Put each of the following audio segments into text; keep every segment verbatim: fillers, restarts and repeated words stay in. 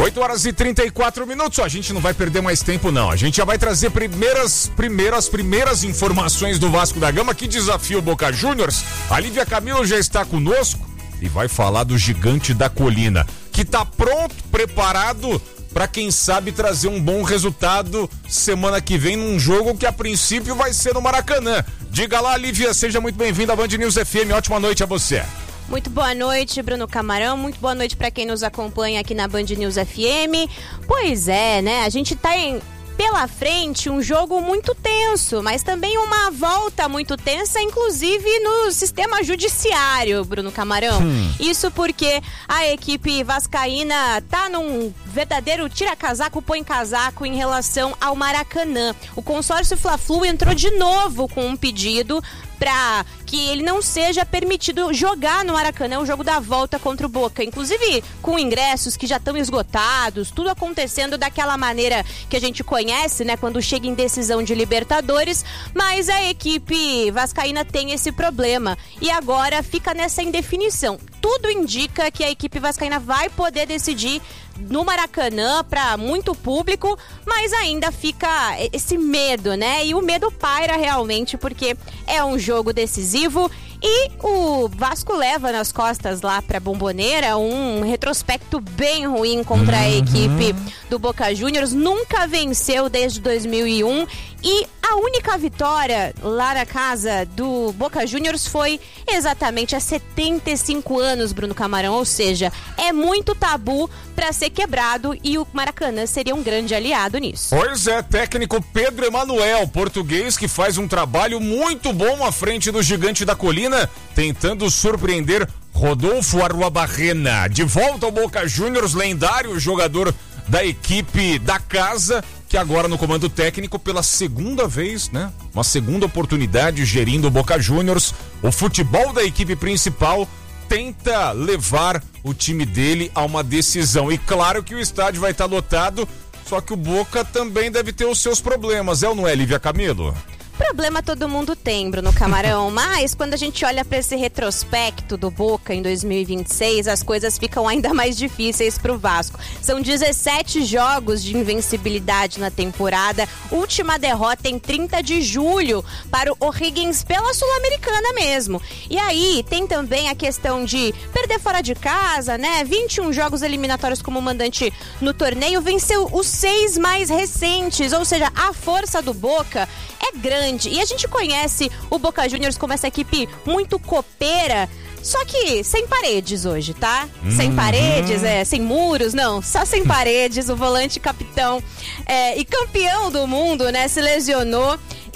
oito horas e trinta e quatro minutos, a gente não vai perder mais tempo não, a gente já vai trazer primeiras, primeiras, primeiras informações do Vasco da Gama, que desafia o Boca Juniors. A Lívia Camilo já está conosco e vai falar do Gigante da Colina, que está pronto, preparado para quem sabe trazer um bom resultado semana que vem num jogo que a princípio vai ser no Maracanã. Diga lá, Lívia, seja muito bem-vinda à Band News F M, ótima noite a você. Muito boa noite, Bruno Camarão, muito boa noite para quem nos acompanha aqui na Band News F M. Pois é, né, a gente tá em... pela frente um jogo muito tenso, mas também uma volta muito tensa, inclusive no sistema judiciário, Bruno Camarão. Hum. Isso porque a equipe vascaína tá num verdadeiro tira-casaco, põe-casaco em relação ao Maracanã. O consórcio Fla-Flu entrou de novo com um pedido para que ele não seja permitido jogar no Maracanã o jogo da volta contra o Boca, inclusive com ingressos que já estão esgotados, tudo acontecendo daquela maneira que a gente conhece, né, quando chega em decisão de Libertadores, mas a equipe vascaína tem esse problema e agora fica nessa indefinição. Tudo indica que a equipe vascaína vai poder decidir no Maracanã para muito público, mas ainda fica esse medo, né? E o medo paira realmente porque é um jogo decisivo e o Vasco leva nas costas lá para Bombonera um retrospecto bem ruim contra a equipe do Boca Juniors. Nunca venceu desde dois mil e um e a única vitória lá na casa do Boca Juniors foi exatamente há setenta e cinco anos, Bruno Camarão, ou seja, é muito tabu para ser quebrado e o Maracanã seria um grande aliado nisso. Pois é, técnico Pedro Emanuel, português, que faz um trabalho muito bom à frente do Gigante da Colina, tentando surpreender Rodolfo Arruabarrena. De volta ao Boca Juniors, lendário jogador da equipe da casa, que agora no comando técnico pela segunda vez, né? Uma segunda oportunidade gerindo o Boca Juniors. O futebol da equipe principal tenta levar o time dele a uma decisão. E claro que o estádio vai estar lotado, só que o Boca também deve ter os seus problemas, é ou não é, Lívia Camilo? Problema todo mundo tem, Bruno Camarão, mas quando a gente olha para esse retrospecto do Boca em dois mil e vinte e seis, as coisas ficam ainda mais difíceis pro Vasco. São dezessete jogos de invencibilidade na temporada, última derrota em trinta de julho para o O'Higgins pela Sul-Americana mesmo. E aí tem também a questão de perder fora de casa, né? vinte e um jogos eliminatórios como mandante no torneio, venceu os seis mais recentes, ou seja, a força do Boca é grande. E a gente conhece o Boca Juniors como essa equipe muito copeira, só que sem paredes hoje, tá? Uhum. Sem paredes, é, sem muros, não, só sem paredes. O volante capitão é, e campeão do mundo, né, se lesionou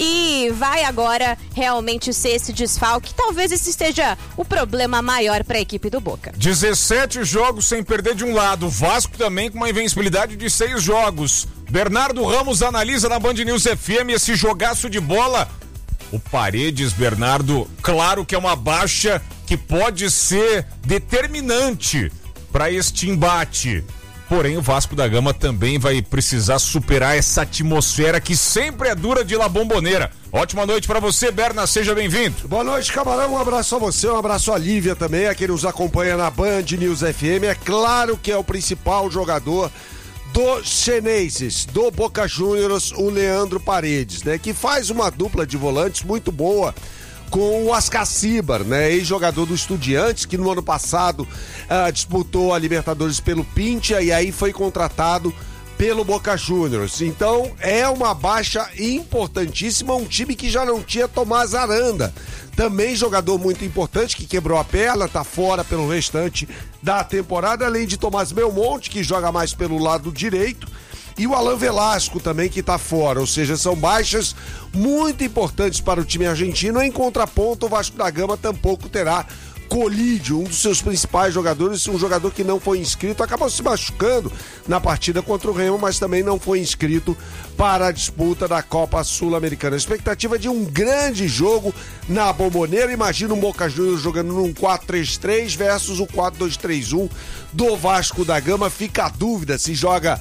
e vai agora realmente ser esse desfalque. Talvez esse seja o problema maior para a equipe do Boca. dezessete jogos sem perder de um lado, o Vasco também com uma invencibilidade de seis jogos. Bernardo Ramos analisa na Band News F M esse jogaço de bola. O Paredes, Bernardo, claro que é uma baixa que pode ser determinante para este embate. Porém, o Vasco da Gama também vai precisar superar essa atmosfera que sempre é dura de La Bombonera. Ótima noite para você, Berna, seja bem-vindo. Boa noite, Camarão, um abraço a você, um abraço a Lívia também, a quem nos acompanha na Band News F M. É claro que é o principal jogador dos chineses, do Boca Juniors, o Leandro Paredes, né? Que faz uma dupla de volantes muito boa com o Ascacibar, né? Ex-jogador do Estudiantes, que no ano passado uh, disputou a Libertadores pelo Pintia e aí foi contratado pelo Boca Juniors. Então é uma baixa importantíssima, um time que já não tinha Tomás Aranda, também jogador muito importante, que quebrou a perna, tá fora pelo restante da temporada, além de Tomás Belmonte, que joga mais pelo lado direito, e o Alan Velasco também, que tá fora, ou seja, são baixas muito importantes para o time argentino. Em contraponto, o Vasco da Gama tampouco terá Colídio, um dos seus principais jogadores, um jogador que não foi inscrito, acabou se machucando na partida contra o Remo, mas também não foi inscrito para a disputa da Copa Sul-Americana. A expectativa de um grande jogo na Bombonera. Imagina um Boca Juniors jogando num quatro três três versus o quatro dois três um do Vasco da Gama. Fica a dúvida se joga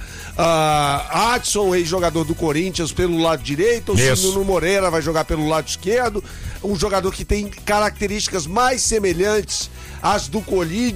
uh, Adson, ex-jogador do Corinthians, pelo lado direito, ou Isso. se Nuno Moreira vai jogar pelo lado esquerdo. Um jogador que tem características mais semelhantes às do Colídio.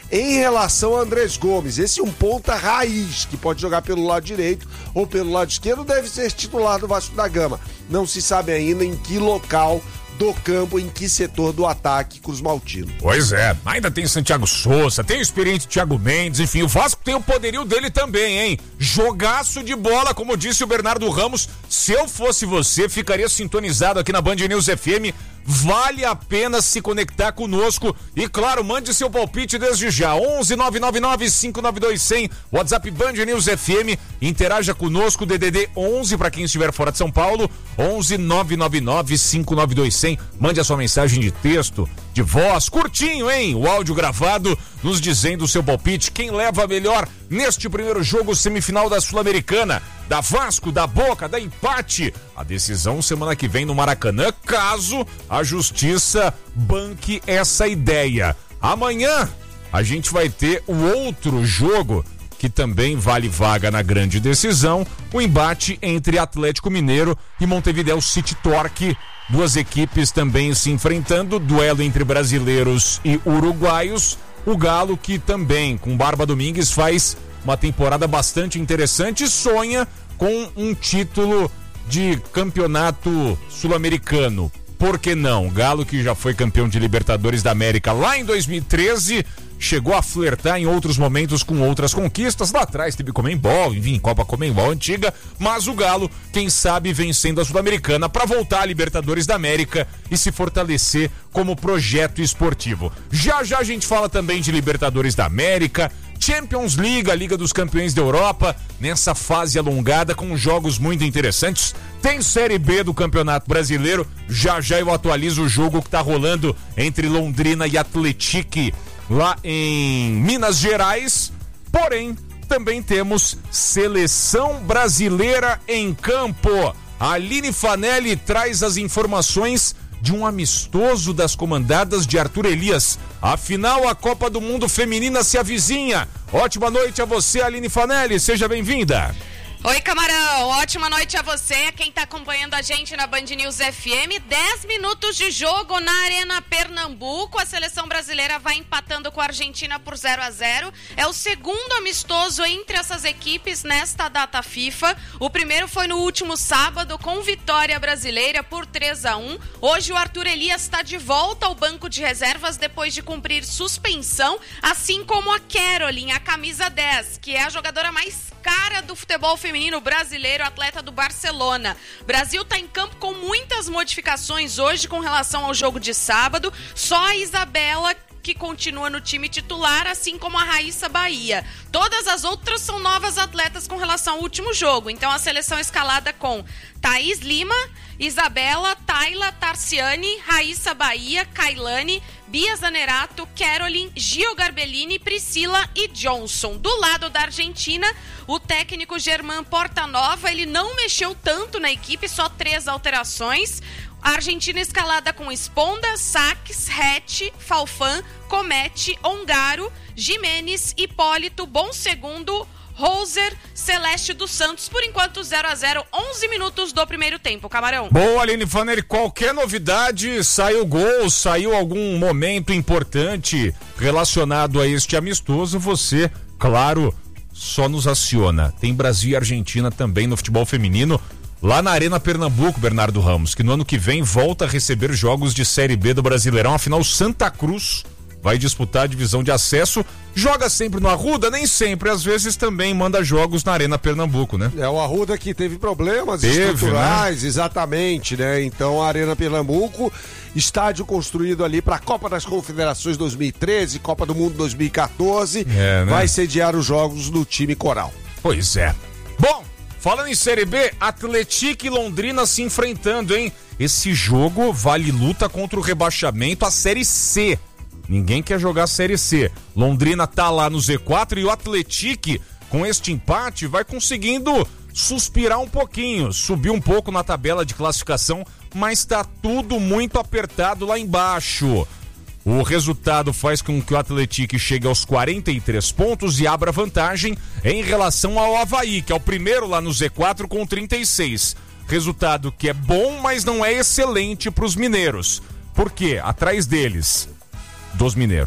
em relação a Andrés Gomes. Esse é um ponta raiz, que pode jogar pelo lado direito ou pelo lado esquerdo, deve ser titular do Vasco da Gama. Não se sabe ainda em que local do campo, em que setor do ataque Cruz Maltino. Pois é, ainda tem Santiago Souza, tem o experiente Thiago Mendes, enfim, o Vasco tem o poderio dele também, hein? Jogaço de bola, como disse o Bernardo Ramos. Se eu fosse você, ficaria sintonizado aqui na Band News F M. Vale a pena se conectar conosco e, claro, mande seu palpite desde já. onze nove nove nove cinco nove dois zero zero, WhatsApp Band News F M. Interaja conosco, D D D onze para quem estiver fora de São Paulo, onze nove nove nove cinco nove dois zero zero. Mande a sua mensagem de texto, de voz, curtinho, hein? O áudio gravado, nos dizendo o seu palpite. Quem leva melhor neste primeiro jogo semifinal da Sul-Americana? Da Vasco, da Boca, da empate. A decisão semana que vem no Maracanã, caso a justiça banque essa ideia. Amanhã a gente vai ter o outro jogo que também vale vaga na grande decisão, o embate entre Atlético Mineiro e Montevideo City Torque. Duas equipes também se enfrentando, duelo entre brasileiros e uruguaios. O Galo, que também, com Barba Domingues, faz uma temporada bastante interessante e sonha com um título de campeonato sul-americano. Por que não? Galo, que já foi campeão de Libertadores da América lá em dois mil e treze, chegou a flertar em outros momentos com outras conquistas. Lá atrás teve Comembol, enfim, Copa Comembol antiga, mas o Galo, quem sabe, vencendo a Sul-Americana para voltar à Libertadores da América e se fortalecer como projeto esportivo. Já já a gente fala também de Libertadores da América, Champions League, a Liga dos Campeões da Europa, nessa fase alongada com jogos muito interessantes. Tem Série B do Campeonato Brasileiro, já já eu atualizo o jogo que tá rolando entre Londrina e Atlético lá em Minas Gerais. Porém, também temos Seleção Brasileira em campo. A Aline Fanelli traz as informações de um amistoso das comandadas de Arthur Elias. Afinal, a Copa do Mundo Feminina se avizinha. Ótima noite a você, Aline Fanelli, seja bem-vinda. Oi, Camarão, ótima noite a você, quem tá acompanhando a gente na Band News F M. dez minutos de jogo na Arena Pernambuco, a seleção brasileira vai empatando com a Argentina por zero a zero. É o segundo amistoso entre essas equipes nesta data FIFA. O primeiro foi no último sábado com vitória brasileira por três a um. Hoje o Arthur Elias está de volta ao banco de reservas depois de cumprir suspensão, assim como a Caroline, a camisa dez, que é a jogadora mais cara do futebol feminino brasileiro, atleta do Barcelona. Brasil está em campo com muitas modificações hoje com relação ao jogo de sábado. Só a Isabela que continua no time titular, assim como a Raíssa Bahia. Todas as outras são novas atletas com relação ao último jogo. Então a seleção escalada com Thaís Lima, Isabela, Tayla, Tarciane, Raíssa Bahia, Kailane, Bia Zanerato, Caroline, Gio Garbellini, Priscila e Johnson. Do lado da Argentina, o técnico Germán Portanova, ele não mexeu tanto na equipe, só três alterações. A Argentina escalada com Esponda, Saques, Rete, Falfan, Comete, Ongaro, Jimenez, Hipólito, Bom Segundo, Roser, Celeste dos Santos. Por enquanto zero a zero, onze minutos do primeiro tempo, Camarão. Boa, Aline Fanelli, qualquer novidade, saiu gol, saiu algum momento importante relacionado a este amistoso, você, claro, só nos aciona. Tem Brasil e Argentina também no futebol feminino, lá na Arena Pernambuco, Bernardo Ramos, que no ano que vem volta a receber jogos de Série B do Brasileirão. Afinal, Santa Cruz vai disputar a divisão de acesso, joga sempre no Arruda, nem sempre, às vezes também manda jogos na Arena Pernambuco, né? É, o Arruda que teve problemas teve, estruturais, né? Exatamente, né? Então a Arena Pernambuco, estádio construído ali para a Copa das Confederações dois mil e treze, Copa do Mundo dois mil e quatorze, é, né? Vai sediar os jogos do time coral. Pois é. Bom, falando em Série B, Atlético e Londrina se enfrentando, hein? Esse jogo vale luta contra o rebaixamento, a Série C. Ninguém quer jogar a Série C. Londrina tá lá no Z quatro e o Atlético, com este empate, vai conseguindo suspirar um pouquinho, subir um pouco na tabela de classificação, mas tá tudo muito apertado lá embaixo. O resultado faz com que o Atlético chegue aos quarenta e três pontos e abra vantagem em relação ao Avaí, que é o primeiro lá no Z quatro com trinta e seis. Resultado que é bom, mas não é excelente para os mineiros. Por quê? Atrás deles, dos mineiros,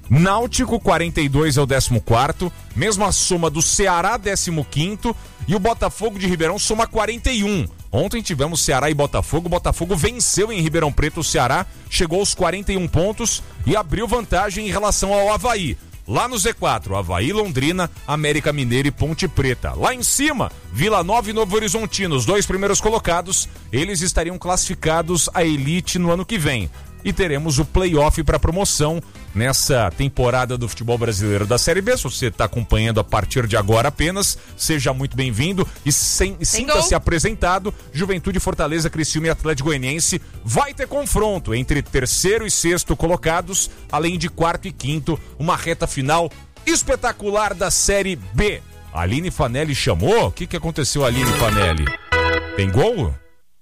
Náutico, quarenta e dois é o décimo quarto, mesma soma do Ceará, décimo quinto, e o Botafogo de Ribeirão soma quarenta e um. Ontem tivemos Ceará e Botafogo, o Botafogo venceu em Ribeirão Preto o Ceará, chegou aos quarenta e um pontos e abriu vantagem em relação ao Avaí. Lá no Z quatro, Avaí, Londrina, América Mineiro e Ponte Preta. Lá em cima, Vila Nova e Novo Horizontino, os dois primeiros colocados, eles estariam classificados à elite no ano que vem. E teremos o play-off para promoção nessa temporada do futebol brasileiro da Série B. Se você está acompanhando a partir de agora apenas, seja muito bem-vindo e sem, sinta-se apresentado. Juventude, Fortaleza, Criciúma e Atlético Goianiense. Vai ter confronto entre terceiro e sexto colocados, além de quarto e quinto. Uma reta final espetacular da Série B. A Aline Fanelli chamou? O que, que aconteceu, Aline Fanelli? Tem gol?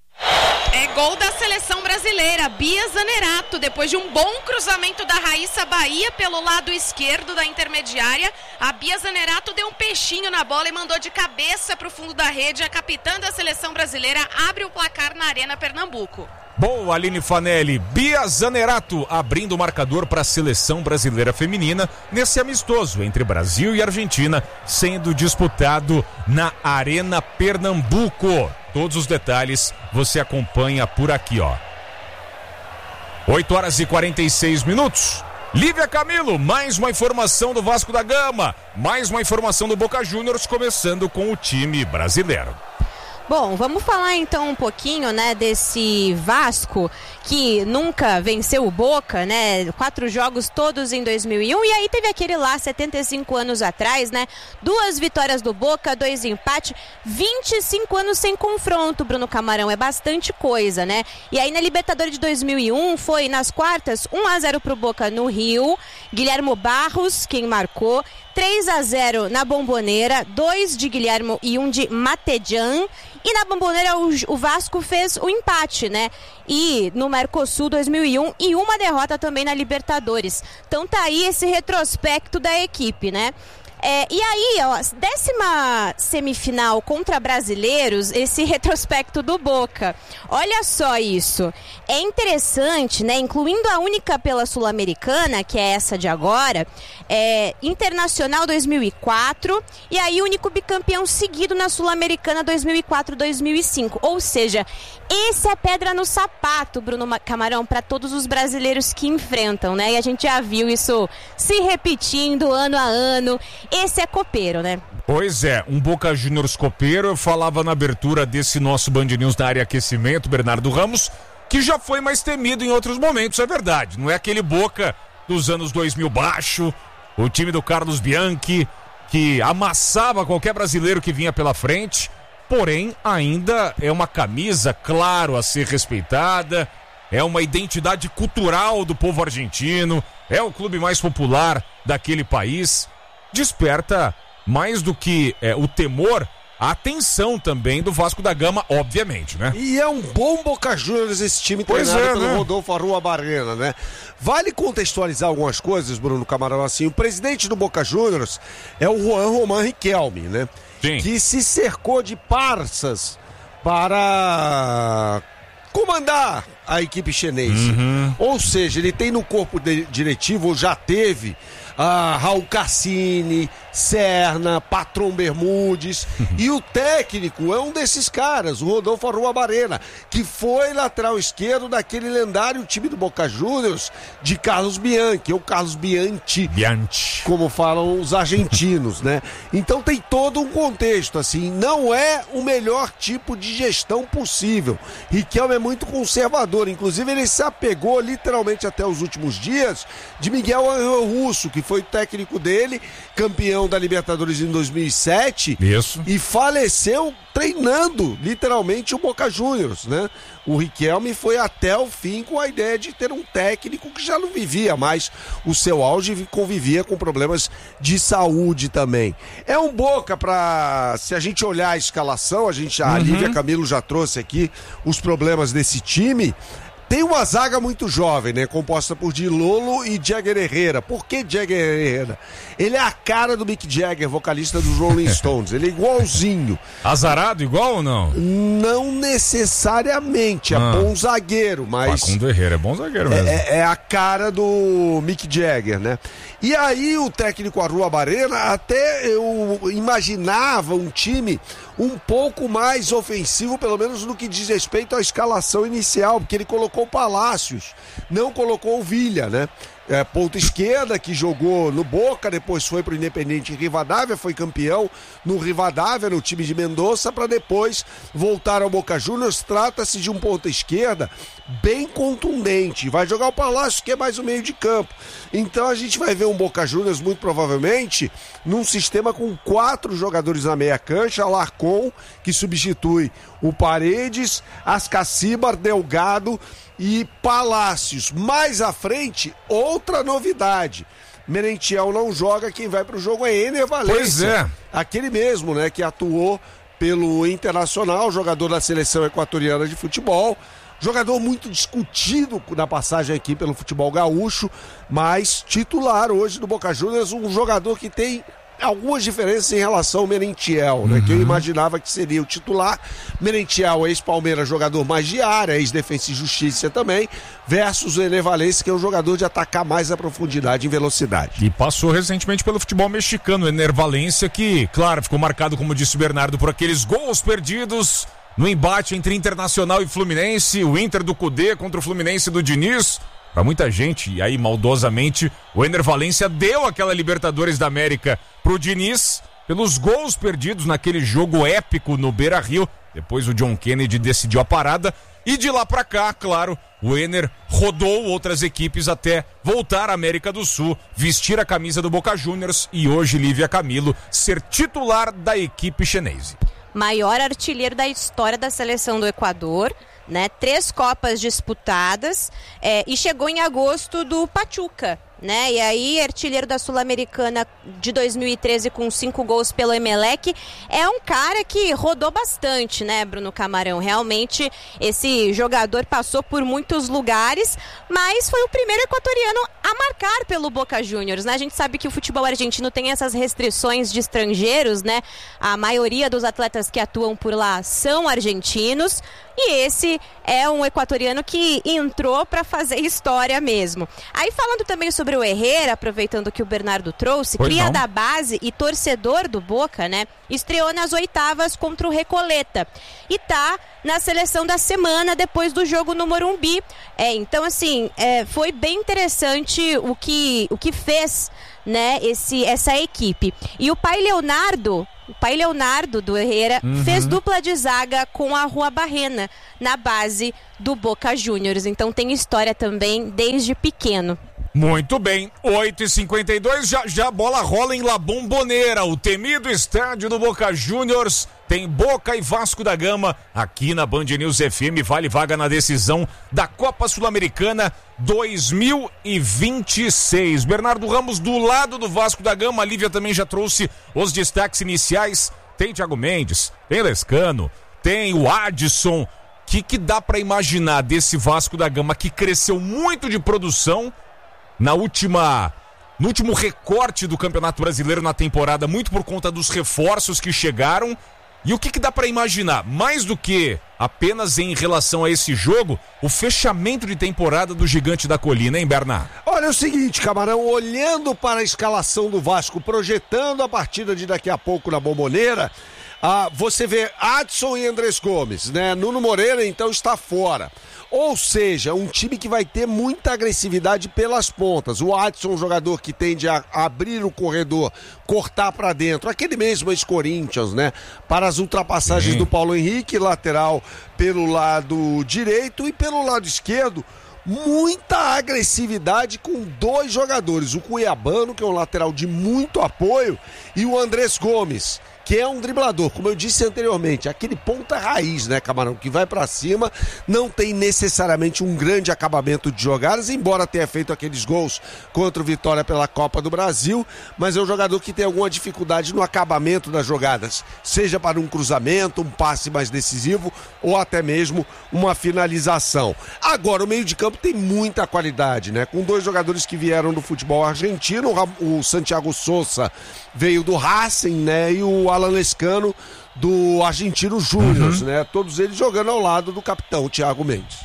É gol da seleção brasileira, Bia Zanerato, depois de um bom cruzamento da Raíssa Bahia pelo lado esquerdo da intermediária, a Bia Zanerato deu um peixinho na bola e mandou de cabeça para o fundo da rede. A capitã da seleção brasileira abre o placar na Arena Pernambuco. Boa, Aline Fanelli. Bia Zanerato abrindo o marcador para a seleção brasileira feminina nesse amistoso entre Brasil e Argentina, sendo disputado na Arena Pernambuco. Todos os detalhes você acompanha por aqui, ó. oito horas e quarenta e seis minutos. Lívia Camilo, mais uma informação do Vasco da Gama, mais uma informação do Boca Juniors, começando com o time brasileiro. Bom, vamos falar então um pouquinho, né, desse Vasco que nunca venceu o Boca, né, quatro jogos todos em dois mil e um, e aí teve aquele lá setenta e cinco anos atrás, né, duas vitórias do Boca, dois empates, vinte e cinco anos sem confronto, Bruno Camarão, é bastante coisa, né, e aí na Libertadores de dois mil e um foi nas quartas, um a zero pro Boca no Rio, Guilhermo Barros quem marcou, três a zero na Bombonera, dois de Guilhermo e um de Matejan. E na Bombonera o, o Vasco fez o empate, né? E no Mercosul dois mil e um e uma derrota também na Libertadores. Então tá aí esse retrospecto da equipe, né? É, e aí, ó, décima semifinal contra brasileiros, esse retrospecto do Boca. Olha só isso. É interessante, né? Incluindo a única pela Sul-Americana, que é essa de agora, é, Internacional dois mil e quatro, e aí único bicampeão seguido na Sul-Americana dois mil e quatro dois mil e cinco. Ou seja, esse é pedra no sapato, Bruno Camarão, para todos os brasileiros que enfrentam, né? E a gente já viu isso se repetindo ano a ano. Esse é copeiro, né? Pois é, um Boca Juniors copeiro. Eu falava na abertura desse nosso Band News da área aquecimento, Bernardo Ramos, que já foi mais temido em outros momentos, é verdade. Não é aquele Boca dos anos dois mil baixo, o time do Carlos Bianchi, que amassava qualquer brasileiro que vinha pela frente, porém ainda é uma camisa, claro, a ser respeitada, é uma identidade cultural do povo argentino, é o clube mais popular daquele país. Desperta mais do que é, o temor, a atenção também do Vasco da Gama, obviamente, né? E é um bom Boca Juniors esse time pois treinado é, pelo né? Rodolfo Arruabarrena, né? Vale contextualizar algumas coisas, Bruno Camarão, assim, o presidente do Boca Juniors é o Juan Román Riquelme, né? Sim. Que se cercou de parças para comandar a equipe chinesa. Uhum. Ou seja, ele tem no corpo de, diretivo, ou já teve, ah, Raul Cassini, Serna, Patrão Bermudes, e o técnico é um desses caras, o Rodolfo Arruabarena, que foi lateral esquerdo daquele lendário time do Boca Juniors de Carlos Bianchi, ou Carlos Bianchi, Bianchi, como falam os argentinos, né? Então tem todo um contexto, assim, não é o melhor tipo de gestão possível. Riquelme é muito conservador, inclusive ele se apegou literalmente até os últimos dias de Miguel Angel Russo, que foi o técnico dele, campeão da Libertadores em dois mil e sete. Isso. E faleceu treinando literalmente o Boca Juniors, né? O Riquelme foi até o fim com a ideia de ter um técnico que já não vivia mais o seu auge e convivia com problemas de saúde também. É um Boca para, se a gente olhar a escalação, a gente, a uhum. Lívia Camilo já trouxe aqui os problemas desse time. Tem uma zaga muito jovem, né? Composta por Dilolo e Jagger Herrera. Por que Jagger Herrera? Ele é a cara do Mick Jagger, vocalista dos Rolling Stones. Ele é igualzinho. Azarado igual ou não? Não necessariamente. É ah. bom zagueiro, mas... Facundo Herrera é bom zagueiro mesmo. É, é a cara do Mick Jagger, né? E aí o técnico Arruabarrena, até eu imaginava um time um pouco mais ofensivo, pelo menos no que diz respeito à escalação inicial, porque ele colocou Palácios, não colocou o Villa, né? É, ponta esquerda, que jogou no Boca, depois foi pro Independente Rivadavia, foi campeão no Rivadavia, no time de Mendoza, para depois voltar ao Boca Juniors. Trata-se de um ponta esquerda bem contundente, vai jogar o Palácio, que é mais o meio de campo. Então a gente vai ver um Boca Juniors muito provavelmente num sistema com quatro jogadores na meia cancha, Alarcon, que substitui o Paredes, Ascacibar, Delgado e Palácios. Mais à frente, outra novidade. Merentiel não joga, quem vai pro jogo é Ener Valencia. Pois é. Aquele mesmo, né, que atuou pelo Internacional, jogador da seleção equatoriana de futebol. Jogador muito discutido na passagem aqui pelo futebol gaúcho, mas titular hoje do Boca Juniors, um jogador que tem algumas diferenças em relação ao Merentiel, né? Uhum. Que eu imaginava que seria o titular. Merentiel, ex-Palmeiras, jogador mais de área, ex-Defensa e Justiça também, versus o Ener Valencia, que é um jogador de atacar mais a profundidade e velocidade. E passou recentemente pelo futebol mexicano, o Ener Valencia, que, claro, ficou marcado, como disse o Bernardo, por aqueles gols perdidos no embate entre Internacional e Fluminense, o Inter do Cudê contra o Fluminense do Diniz. Para muita gente, e aí maldosamente, o Ener Valencia deu aquela Libertadores da América pro Diniz pelos gols perdidos naquele jogo épico no Beira-Rio. Depois o John Kennedy decidiu a parada e de lá pra cá, claro, o Ener rodou outras equipes até voltar à América do Sul, vestir a camisa do Boca Juniors e hoje Lívia Camilo ser titular da equipe chinesa. Maior artilheiro da história da seleção do Equador, né? Três Copas disputadas, é, e chegou em agosto do Pachuca, né? E aí, artilheiro da Sul-Americana de dois mil e treze com cinco gols pelo Emelec. É um cara que rodou bastante, né, Bruno Camarão? Realmente, esse jogador passou por muitos lugares, mas foi o primeiro equatoriano a marcar pelo Boca Juniors, né? A gente sabe que o futebol argentino tem essas restrições de estrangeiros, né? A maioria dos atletas que atuam por lá são argentinos. E esse é um equatoriano que entrou para fazer história mesmo. Aí falando também sobre o Herrera, aproveitando que o Bernardo trouxe, pois cria não. da base e torcedor do Boca, né? Estreou nas oitavas contra o Recoleta. E tá na seleção da semana depois do jogo no Morumbi. É, então, assim, é, foi bem interessante o que, o que fez, né, esse, essa equipe. E o pai Leonardo... O pai Leonardo do Herrera uhum. fez dupla de zaga com a Arruabarrena na base do Boca Juniors. Então tem história também desde pequeno. Muito bem, oito e cinquenta e dois, já já a bola rola em La Bombonera, o temido estádio do Boca Juniors. Tem Boca e Vasco da Gama aqui na Band News F M, vale vaga na decisão da Copa Sul-Americana dois mil e vinte e seis. Bernardo Ramos do lado do Vasco da Gama, a Lívia também já trouxe os destaques iniciais. Tem Thiago Mendes, tem Lescano, tem o Adson. O que, que dá para imaginar desse Vasco da Gama que cresceu muito de produção na última, no último recorte do Campeonato Brasileiro na temporada, muito por conta dos reforços que chegaram? E o que, que dá para imaginar? Mais do que apenas em relação a esse jogo, o fechamento de temporada do Gigante da Colina, hein, Bernardo? Olha, é o seguinte, Camarão, olhando para a escalação do Vasco, projetando a partida de daqui a pouco na Bombonera, ah, você vê Adson e Andrés Gomes, né? Nuno Moreira, então, está fora. Ou seja, um time que vai ter muita agressividade pelas pontas. O Adson, um jogador que tende a abrir o corredor, cortar para dentro. Aquele mesmo ex-Corinthians, né? Para as ultrapassagens Sim. do Paulo Henrique, lateral pelo lado direito e pelo lado esquerdo. muita agressividade com dois jogadores, o Cuiabano, que é um lateral de muito apoio, e o Andrés Gomes, que é um driblador, como eu disse anteriormente, aquele ponta raiz, né, Camarão, que vai pra cima, não tem necessariamente um grande acabamento de jogadas, embora tenha feito aqueles gols contra o Vitória pela Copa do Brasil, mas é um jogador que tem alguma dificuldade no acabamento das jogadas, seja para um cruzamento, um passe mais decisivo ou até mesmo uma finalização. Agora, o meio de campo tem muita qualidade, né, com dois jogadores que vieram do futebol argentino, o Santiago Sousa veio do Racing, né, e o Alan Lescano do Argentino Júnior, uhum. né? Todos eles jogando ao lado do capitão Thiago Mendes.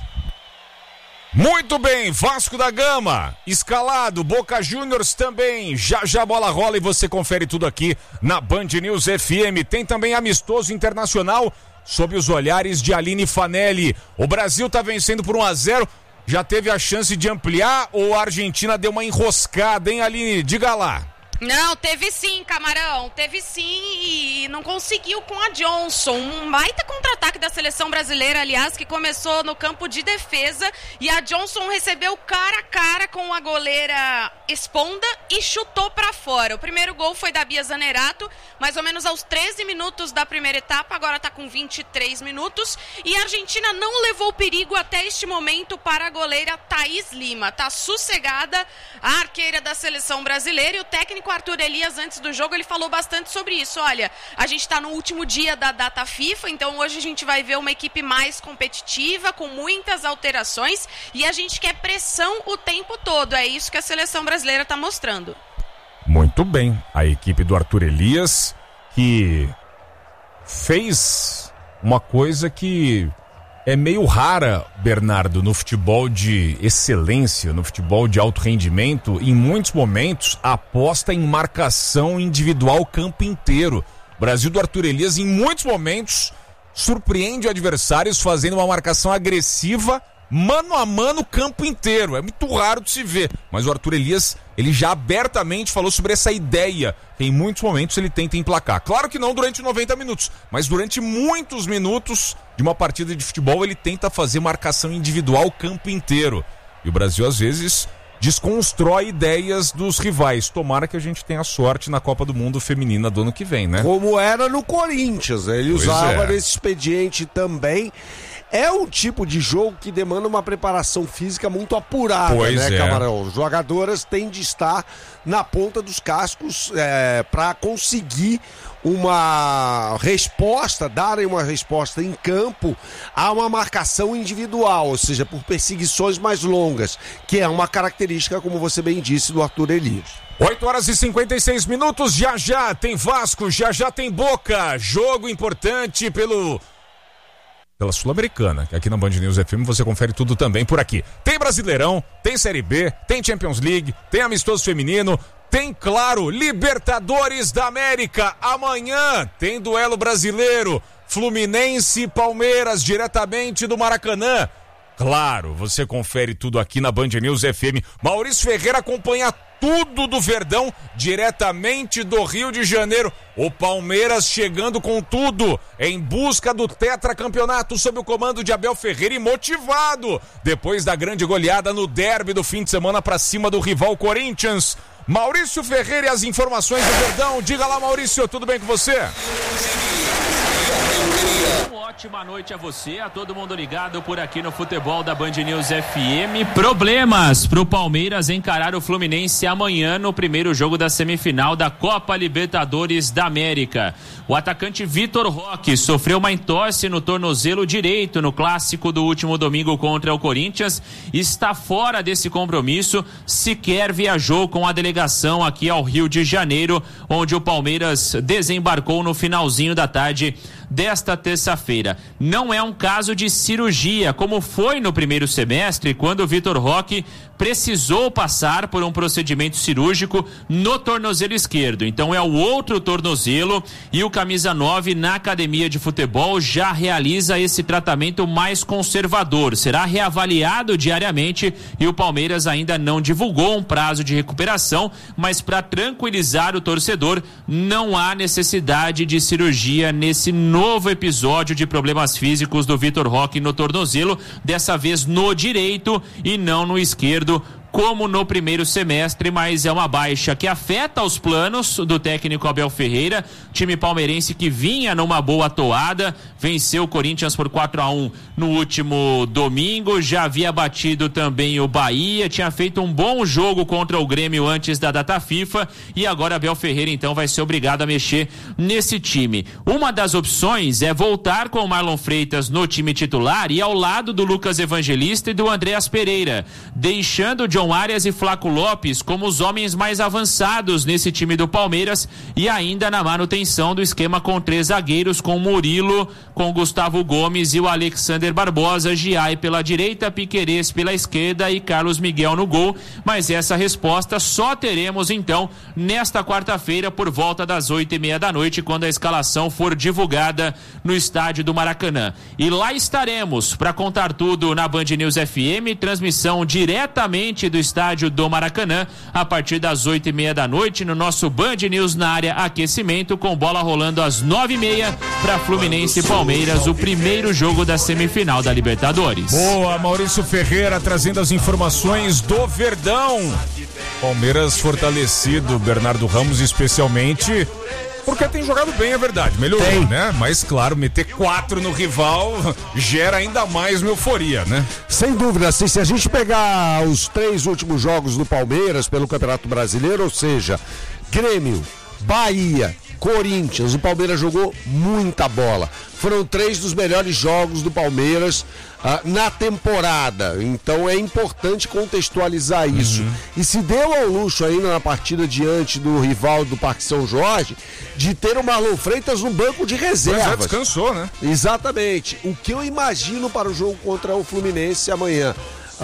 Muito bem, Vasco da Gama, escalado, Boca Juniors também, já já a bola rola e você confere tudo aqui na Band News F M. Tem também amistoso internacional sob os olhares de Aline Fanelli. O Brasil tá vencendo por um a zero, já teve a chance de ampliar ou a Argentina deu uma enroscada, hein, Aline? Diga lá. Não, teve sim, Camarão, teve sim e não conseguiu com a Johnson, um baita contra-ataque da seleção brasileira, aliás, que começou no campo de defesa e a Johnson recebeu cara a cara com a goleira Esponda e chutou pra fora. O primeiro gol foi da Bia Zanerato, mais ou menos aos treze minutos da primeira etapa, agora tá com vinte e três minutos e a Argentina não levou perigo até este momento para a goleira Thaís Lima, tá sossegada a arqueira da seleção brasileira e o técnico Arthur Elias, antes do jogo, ele falou bastante sobre isso. Olha, a gente está no último dia da data FIFA, então hoje a gente vai ver uma equipe mais competitiva, com muitas alterações, e a gente quer pressão o tempo todo. É isso que a seleção brasileira está mostrando. Muito bem. A equipe do Arthur Elias, que fez uma coisa que é meio rara, Bernardo, no futebol de excelência, no futebol de alto rendimento. Em muitos momentos, aposta em marcação individual o campo inteiro. O Brasil do Arthur Elias, em muitos momentos, surpreende adversários fazendo uma marcação agressiva, mano a mano, o campo inteiro. É muito raro de se ver. Mas o Arthur Elias, ele já abertamente falou sobre essa ideia que em muitos momentos ele tenta emplacar. Claro que não durante noventa minutos, mas durante muitos minutos de uma partida de futebol ele tenta fazer marcação individual o campo inteiro. E o Brasil, às vezes, desconstrói ideias dos rivais. Tomara que a gente tenha sorte na Copa do Mundo Feminina do ano que vem, né? Como era no Corinthians, né? Ele pois usava é. nesse expediente também. É um tipo de jogo que demanda uma preparação física muito apurada, pois né, é. Camarão? As jogadoras têm de estar na ponta dos cascos é, para conseguir uma resposta, darem uma resposta em campo a uma marcação individual, ou seja, por perseguições mais longas, que é uma característica, como você bem disse, do Arthur Elias. oito horas e cinquenta e seis minutos, já já tem Vasco, já já tem Boca, jogo importante pelo... pela Sul-Americana, que aqui na Band News F M você confere tudo também por aqui. Tem Brasileirão, tem Série B, tem Champions League, tem Amistoso Feminino, tem, claro, Libertadores da América. Amanhã tem duelo brasileiro, Fluminense e Palmeiras, diretamente do Maracanã. Claro, você confere tudo aqui na Band News F M. Maurício Ferreira acompanha tudo do Verdão, diretamente do Rio de Janeiro. O Palmeiras chegando com tudo, em busca do tetracampeonato, sob o comando de Abel Ferreira e motivado, depois da grande goleada no derby do fim de semana para cima do rival Corinthians. Maurício Ferreira e as informações do Verdão. Diga lá, Maurício, tudo bem com você? Uma ótima noite a você, a todo mundo ligado por aqui no futebol da Band News F M. Problemas pro Palmeiras encarar o Fluminense amanhã no primeiro jogo da semifinal da Copa Libertadores da América. O atacante Vitor Roque sofreu uma entorse no tornozelo direito no clássico do último domingo contra o Corinthians. Está fora desse compromisso, sequer viajou com a delegação aqui ao Rio de Janeiro, onde o Palmeiras desembarcou no finalzinho da tarde desta terça-feira. Não é um caso de cirurgia, como foi no primeiro semestre, quando o Vitor Roque precisou passar por um procedimento cirúrgico no tornozelo esquerdo. Então é o outro tornozelo e o camisa nove na academia de futebol já realiza esse tratamento mais conservador. Será reavaliado diariamente e o Palmeiras ainda não divulgou um prazo de recuperação, mas para tranquilizar o torcedor, não há necessidade de cirurgia nesse novo novo episódio de problemas físicos do Vitor Roque no tornozelo, dessa vez no direito e não no esquerdo, como no primeiro semestre, mas é uma baixa que afeta os planos do técnico Abel Ferreira, time palmeirense que vinha numa boa toada, venceu o Corinthians por quatro a um no último domingo, já havia batido também o Bahia, tinha feito um bom jogo contra o Grêmio antes da data FIFA e agora Abel Ferreira então vai ser obrigado a mexer nesse time. Uma das opções é voltar com o Marlon Freitas no time titular e ao lado do Lucas Evangelista e do Andreas Pereira, deixando o John Arias e Flaco Lopes como os homens mais avançados nesse time do Palmeiras e ainda na manutenção do esquema com três zagueiros, com Murilo, com Gustavo Gomes e o Alexander Barbosa, Giai pela direita, Piquerez pela esquerda e Carlos Miguel no gol, mas essa resposta só teremos então nesta quarta-feira por volta das oito e meia da noite, quando a escalação for divulgada no estádio do Maracanã. E lá estaremos para contar tudo na Band News F M, transmissão diretamente do estádio do Maracanã, a partir das oito e meia da noite, no nosso Band News na área aquecimento, com bola rolando às nove e meia para Fluminense e Palmeiras, o primeiro jogo da semifinal da Libertadores. Boa, Maurício Ferreira trazendo as informações do Verdão. Palmeiras fortalecido, Bernardo Ramos especialmente, porque tem jogado bem, é verdade, melhorou, tem. né? Mas claro, meter quatro no rival gera ainda mais uma euforia, né? Sem dúvida, assim, se a gente pegar os três últimos jogos do Palmeiras pelo Campeonato Brasileiro, ou seja, Grêmio, Bahia, Corinthians, o Palmeiras jogou muita bola. Foram três dos melhores jogos do Palmeiras uh, na temporada. Então é importante contextualizar isso. Uhum. E se deu ao luxo ainda na partida diante do rival do Parque São Jorge de ter o Marlon Freitas no banco de reservas. Pois é, descansou, né? Exatamente. O que eu imagino para o jogo contra o Fluminense amanhã?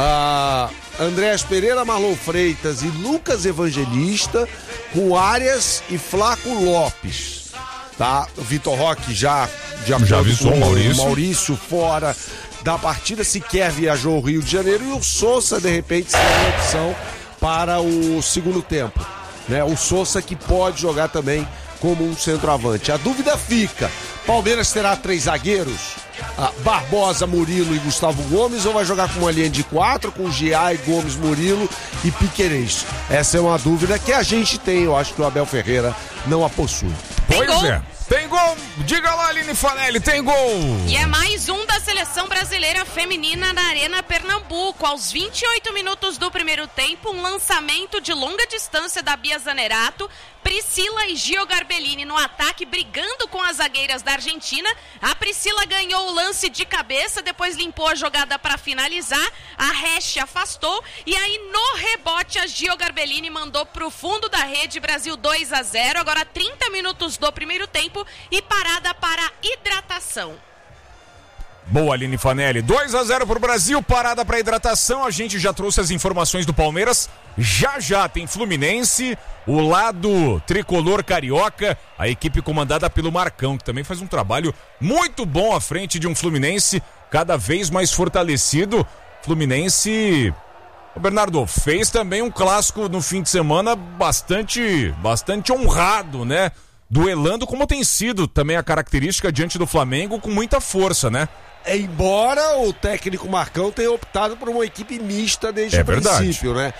Uh, Andreas Pereira, Marlon Freitas e Lucas Evangelista, com Arias e Flaco Lopes. Tá? O Vitor Roque já, já, já avisou o Maurício. Maurício fora da partida, sequer viajou ao Rio de Janeiro, e o Sousa, de repente, será uma opção para o segundo tempo. Né? O Sousa que pode jogar também como um centroavante. A dúvida fica: Palmeiras terá três zagueiros? Ah, Barbosa, Murilo e Gustavo Gomes, ou vai jogar com uma linha de quatro, com Giai, Gomes, Murilo e Piquerez? Essa é uma dúvida que a gente tem, eu acho que o Abel Ferreira não a possui. Pois é. Tem gol, diga lá, Aline Fanelli, tem gol! E é mais um da seleção brasileira feminina na Arena Pernambuco. Aos vinte e oito minutos do primeiro tempo, um lançamento de longa distância da Bia Zanerato, Priscila e Gio Garbellini no ataque, brigando com as zagueiras da Argentina. A Priscila ganhou o lance de cabeça, depois limpou a jogada para finalizar. A Resch afastou e aí no rebote a Gio Garbellini mandou pro fundo da rede. Brasil dois a zero. Agora trinta minutos do primeiro tempo e parada para hidratação. Boa, Aline Fanelli. dois a zero pro Brasil, parada para hidratação. A gente já trouxe as informações do Palmeiras. Já já tem Fluminense, o lado tricolor carioca, a equipe comandada pelo Marcão, que também faz um trabalho muito bom à frente de um Fluminense cada vez mais fortalecido. Fluminense, o Bernardo, fez também um clássico no fim de semana bastante, bastante honrado, né? Duelando, como tem sido também a característica diante do Flamengo, com muita força, né? Embora o técnico Marcão tenha optado por uma equipe mista desde é o princípio, né?